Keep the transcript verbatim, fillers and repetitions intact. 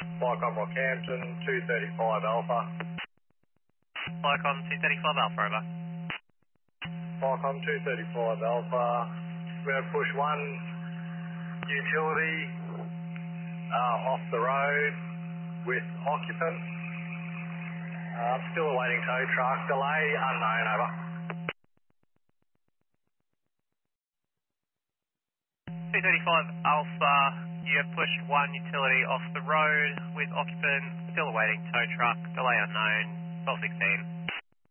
Lycon Rockhampton, two thirty-five Alpha. Lycon two thirty-five Alpha, over. Lycon two thirty-five Alpha. We're going to push one utility uh, off the road with occupant. Uh, still awaiting tow truck. Delay unknown, over. two thirty-five Alpha, you have pushed one utility off the road with occupant, still awaiting tow truck, delay unknown, twelve sixteen.